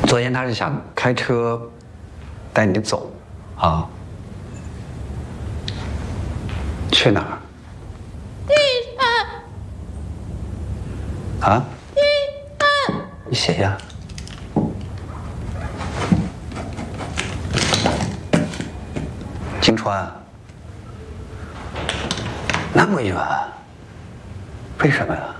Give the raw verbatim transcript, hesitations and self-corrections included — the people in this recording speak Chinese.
昨天他是想开车带你走，啊？去哪儿？ 地上。 啊？ 地上。 你写呀。金川，那么远，为什么呀？